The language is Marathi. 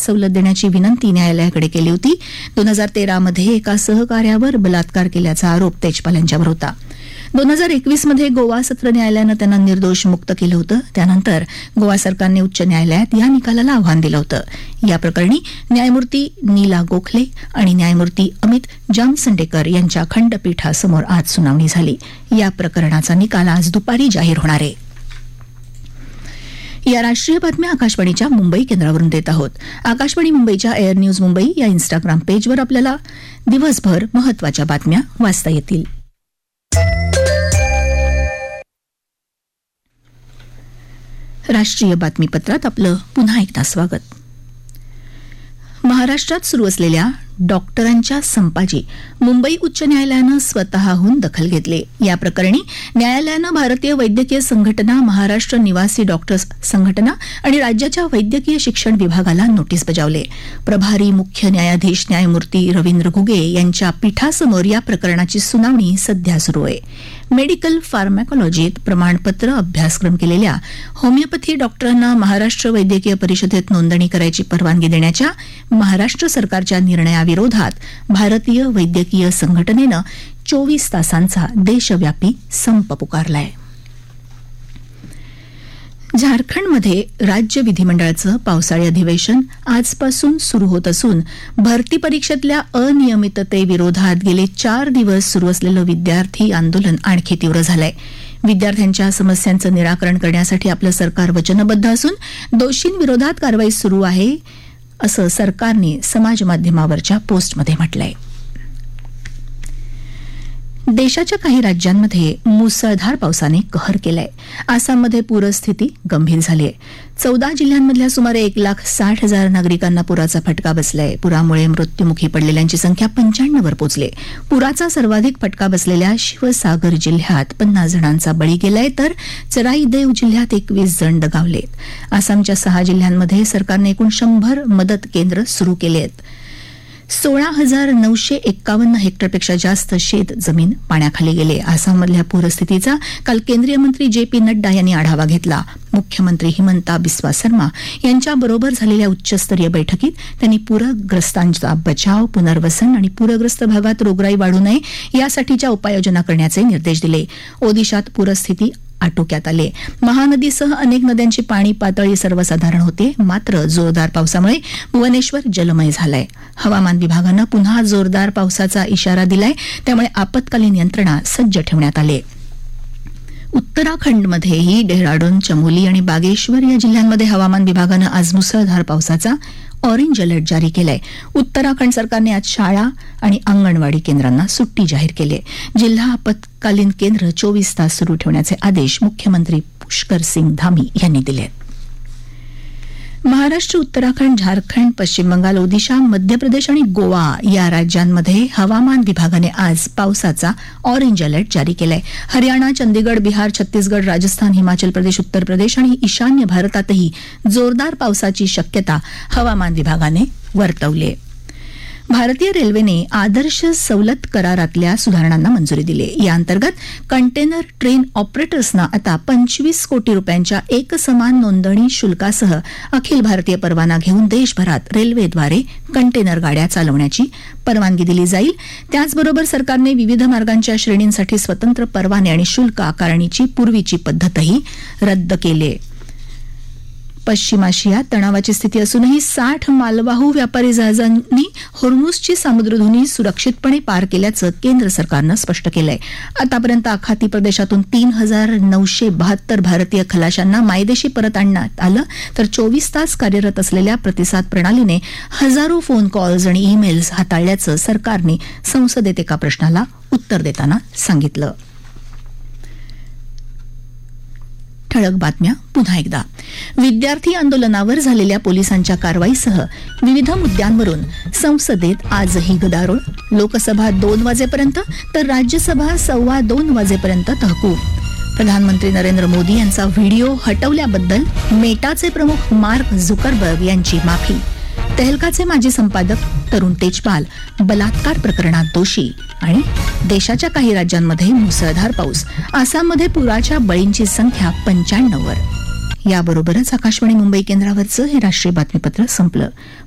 सवलत देण्याची विनंती न्यायालयाकडे केली होती. 2013 मध्ये एका सहकार्यावर बलात्कार केल्याचा आरोप तेजपाल यांच्यावर होता. 2021 मध्ये गोवा सत्र न्यायालयानं त्यांना निर्दोष मुक्त केलं होतं. त्यानंतर गोवा सरकारने उच्च न्यायालयात या निकालाला आव्हान दिलं होतं. या प्रकरणी न्यायमूर्ती नीला गोखले आणि न्यायमूर्ती अमित जामसंडेकर यांच्या खंडपीठासमोर आज सुनावणी झाली. या प्रकरणाचा निकाल आज दुपारी जाहीर होणार आहे. या राष्ट्रीय बातम्या आकाशवाणीच्या मुंबई केंद्रावरून देत आहोत. आकाशवाणी मुंबईच्या एअर न्यूज मुंबई या इन्स्टाग्राम पेजवर आपल्याला दिवसभर महत्वाच्या बातम्या वाचता येतील. राष्ट्रीय बातमीपत्रात आपलं पुन्हा एकदा स्वागत. महाराष्ट्रात सुरू असलेल्या डॉक्टरांच्या संपाची मुंबई उच्च न्यायालयानं स्वतःहून दखल घेतली. या प्रकरणी न्यायालयानं भारतीय वैद्यकीय संघटना, महाराष्ट्र निवासी डॉक्टर्स संघटना आणि राज्याच्या वैद्यकीय शिक्षण विभागाला नोटीस बजावले. प्रभारी मुख्य न्यायाधीश न्यायमूर्ती रवींद्र घुगे यांच्या पीठासमोर या प्रकरणाची सुनावणी सध्या सुरू आहे. मेडिकल फार्मॅकॉलॉजीत प्रमाणपत्र अभ्यासक्रम केलेल्या होमिओपॅथी डॉक्टरांना महाराष्ट्र वैद्यकीय परिषदेत नोंदणी करायची परवानगी देण्याच्या महाराष्ट्र सरकारच्या निर्णयाविरोधात भारतीय वैद्यकीय संघटनेनं 24 तासांचा देशव्यापी संप पुकारलाय. झारखंडमध्ये राज्य विधिमंडळाचं पावसाळी अधिवेशन आजपासून सुरू होत असून भरती परीक्षेतल्या अनियमिततेविरोधात गेले 4 दिवस सुरू असलेलं विद्यार्थी आंदोलन आणखी तीव्र झालंय. विद्यार्थ्यांच्या समस्यांचं निराकरण करण्यासाठी आपलं सरकार वचनबद्ध असून दोषींविरोधात कारवाई सुरू आहे असं सरकारने समाजमाध्यमावरच्या पोस्टमध्ये म्हटलंय. देशाच्या काही राज्यांमध्ये मुसळधार पावसाने कहर केलाय. आसाममध्ये पूरस्थिती गंभीर झाली आहे. 14 जिल्ह्यांमधल्या सुमारे 1,60,000 नागरिकांना पुराचा फटका बसलाय. पुरामुळे मृत्युमुखी पडलेल्यांची संख्या 95 वर पोहोचली. पुराचा सर्वाधिक फटका बसलेल्या शिवसागर जिल्ह्यात 50 जणांचा बळी गेलाय, तर चराईदेव जिल्ह्यात 21 जण दगावलेत. आसामच्या 6 जिल्ह्यांमध्ये सरकारने एकूण 100 मदत केंद्र सुरू केली आहेत. 16,951 हेक्टरपेक्षा जास्त शेत जमीन पाण्याखाली गेले. आसाममधल्या पूरस्थितीचा काल केंद्रीय मंत्री जे.पी. नड्डा यांनी आढावा घेतला. मुख्यमंत्री हिमंता बिस्वा शर्मा यांच्याबरोबर झालेल्या उच्चस्तरीय बैठकीत त्यांनी पूरग्रस्तांचा बचाव, पुनर्वसन आणि पूरग्रस्त भागात रोगराई वाढू नये यासाठीच्या उपाययोजना करण्याचे निर्देश दिले. ओदिशात पूरस्थिती आटोक्यात आले. महानदीसह अनेक नद्यांची पाणी पातळी सर्वसाधारण होते. मात्र जोरदार पावसामुळे भुवनेश्वर जलमय झालंय. हवामान विभागानं पुन्हा जोरदार पावसाचा इशारा दिलाय. त्यामुळे आपत्कालीन यंत्रणा सज्ज ठेवण्यात आली. उत्तराखंडमध्येही डेहराडून, चमोली आणि बागेश्वर या जिल्ह्यांमध्ये हवामान विभागानं आज मुसळधार पावसाचा ऑरेंज अलर्ट जारी केलाय. उत्तराखंड सरकारने आज शाळा आणि अंगणवाडी केंद्रांना सुट्टी जाहीर केली. जिल्हा आपत्कालीन केंद्र 24 तास सुरू ठेवण्याचे आदेश मुख्यमंत्री पुष्कर सिंग धामी यांनी दिले. महाराष्ट्र, उत्तराखंड, झारखंड, पश्चिम बंगाल, ओदिशा, मध्य प्रदेश आणि गोवा या राज्यांमध्ये हवामान विभागाने आज पावसाचा ऑरेंज अलर्ट जारी केलाय. हरियाणा, चंदीगड, बिहार, छत्तीसगड, राजस्थान, हिमाचल प्रदेश, उत्तर प्रदेश आणि ईशान्य भारतातही जोरदार पावसाची शक्यता हवामान विभागाने वर्तवली आहे. भारतीय रेल्वेने आदर्श सवलत करारातल्या सुधारणांना मंजुरी दिली. या अंतर्गत कंटेनर ट्रेन ऑपरेटर्सना आता 25 कोटी रुपयांच्या एकसमान नोंदणी शुल्कासह अखिल भारतीय परवाना घेऊन देशभरात रेल्वेद्वारे कंटेनर गाड्या चालवण्याची परवानगी दिली जाईल. त्याचबरोबर सरकारने विविध मार्गांच्या श्रेणींसाठी स्वतंत्र परवाने आणि शुल्क आकारणीची पूर्वीची पद्धतही रद्द केली. पश्चिम आशियात तणावाची स्थिती असूनही 60 मालवाहू व्यापारी जहाजांनी होर्मुझची सामुद्रधुनी सुरक्षितपणे पार केल्याचं केंद्र सरकारनं स्पष्ट केलंय. आतापर्यंत आखाती प्रदेशातून 3,972 भारतीय खलाशांना मायदेशी परत आणण्यात आलं, तर 24 तास कार्यरत असलेल्या प्रतिसाद प्रणालीने हजारो फोन कॉल्स आणि ईमेल्स हाताळल्याचं सरकारने संसदेत एका प्रश्नाला उत्तर देताना सांगितलं. ठळक बातम्या पुन्हा एकदा. विद्यार्थी आंदोलनावर झालेल्या पोलिसांच्या कारवाईसह विविध मुद्द्यांवरून संसदेत आजही गदारोळ. लोकसभा 2 वाजेपर्यंत तर राज्यसभा 2:15 वाजेपर्यंत तहकूब. प्रधानमंत्री नरेंद्र मोदी यांचा व्हिडिओ हटवल्याबद्दल मेटाचे प्रमुख मार्क झुकरबर्ग यांची माफी. तहलकाचे माजी संपादक तरुण तेजपाल बलात्कार प्रकरणात दोषी. आणि देशाच्या काही राज्यांमध्ये मुसळधार पाऊस. आसाममध्ये पुराच्या बळींची संख्या 95 वर. याबरोबरच आकाशवाणी मुंबई केंद्रावरचं हे राष्ट्रीय बातमीपत्र संपलं.